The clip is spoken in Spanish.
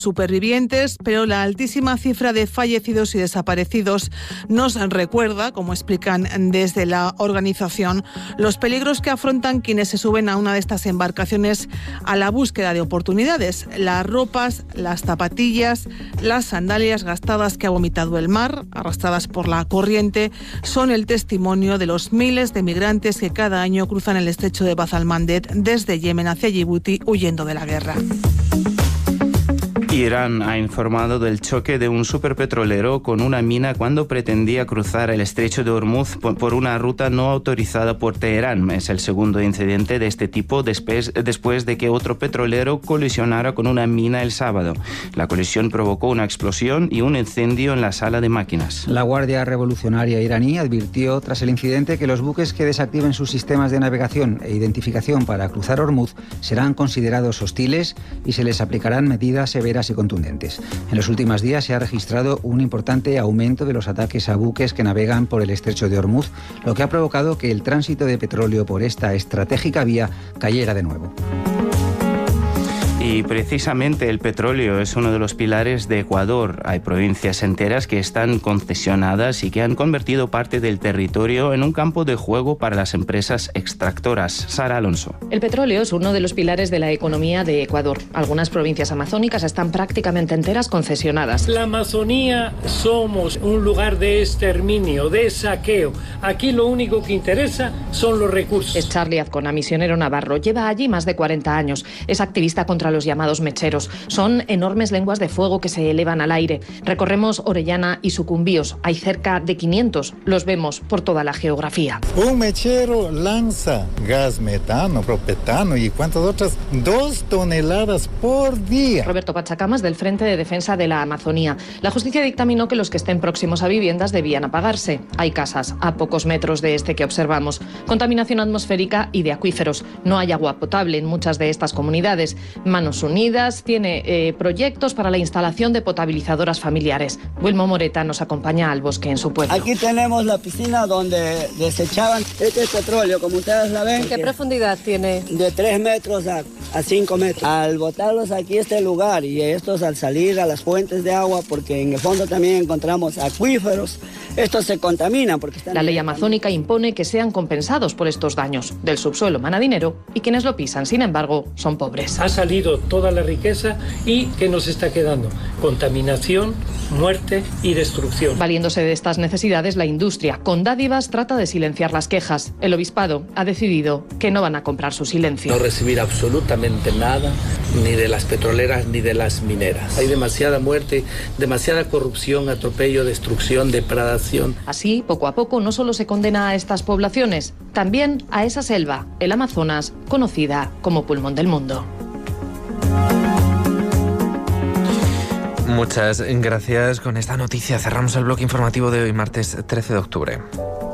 supervivientes, pero la altísima cifra de fallecidos y desaparecidos nos recuerda, como explican desde la organización, los peligros que afrontan quienes se suben a una de estas embarcaciones a la búsqueda de oportunidades. Las ropas, las zapatillas, las sandalias gastadas que ha vomitado el mar, arrastradas por la corriente, son el testimonio de los miles de migrantes que cada año cruzan el estrecho de Bab el-Mandeb desde Yemen hacia Yibuti huyendo de la guerra. Irán ha informado del choque de un superpetrolero con una mina cuando pretendía cruzar el estrecho de Hormuz por una ruta no autorizada por Teherán. Es el segundo incidente de este tipo después de que otro petrolero colisionara con una mina el sábado. La colisión provocó una explosión y un incendio en la sala de máquinas. La Guardia Revolucionaria iraní advirtió tras el incidente que los buques que desactiven sus sistemas de navegación e identificación para cruzar Hormuz serán considerados hostiles y se les aplicarán medidas severas y contundentes. En los últimos días se ha registrado un importante aumento de los ataques a buques que navegan por el estrecho de Hormuz, lo que ha provocado que el tránsito de petróleo por esta estratégica vía cayera de nuevo. Y precisamente el petróleo es uno de los pilares de Ecuador. Hay provincias enteras que están concesionadas y que han convertido parte del territorio en un campo de juego para las empresas extractoras. Sara Alonso. El petróleo es uno de los pilares de la economía de Ecuador. Algunas provincias amazónicas están prácticamente enteras concesionadas. La Amazonía somos un lugar de exterminio, de saqueo. Aquí lo único que interesa son los recursos. Es Charlie Azcona, misionero navarro. Lleva allí más de 40 años. Es activista contra los llamados mecheros. Son enormes lenguas de fuego que se elevan al aire. Recorremos Orellana y Sucumbíos. Hay cerca de 500. Los vemos por toda la geografía. Un mechero lanza gas metano, propetano y cuántas otras, 2 toneladas por día. Roberto Pachacamas, del Frente de Defensa de la Amazonía. La justicia dictaminó que los que estén próximos a viviendas debían apagarse. Hay casas a pocos metros de este que observamos. Contaminación atmosférica y de acuíferos. No hay agua potable en muchas de estas comunidades. Manos Unidas tiene proyectos para la instalación de potabilizadoras familiares. Wilmo Moreta nos acompaña al bosque en su pueblo. Aquí tenemos la piscina donde desechaban este petróleo, como ustedes la ven. ¿Qué profundidad tiene? De 3 metros a 5 metros. Al botarlos aquí a este lugar y estos al salir a las fuentes de agua, porque en el fondo también encontramos acuíferos, estos se contaminan porque están... La ley amazónica impone que sean compensados por estos daños. Del subsuelo mana dinero y quienes lo pisan, sin embargo, son pobres. Ha salido toda la riqueza y ¿qué nos está quedando? Contaminación, muerte y destrucción. Valiéndose de estas necesidades, la industria, con dádivas, trata de silenciar las quejas. El obispado ha decidido que no van a comprar su silencio. No recibir absolutamente nada, ni de las petroleras ni de las mineras. Hay demasiada muerte, demasiada corrupción, atropello, destrucción, depredación. Así, poco a poco, no solo se condena a estas poblaciones, también a esa selva, el Amazonas, conocida como pulmón del mundo. Muchas gracias. Con esta noticia cerramos el bloque informativo de hoy, martes 13 de octubre.